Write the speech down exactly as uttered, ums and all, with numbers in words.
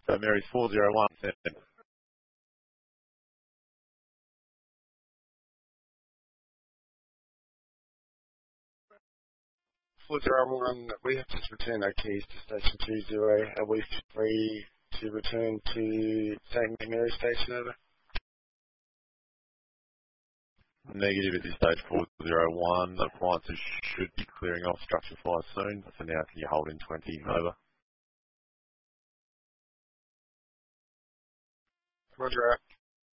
So Mary's four zero one. four zero one, we have just returned our keys to station two zero. Are we free to return to Saint Mary Station over? Negative at this stage, four zero one. Appliances should be clearing off structure five soon. For now, can you hold in twenty? Over. Roger.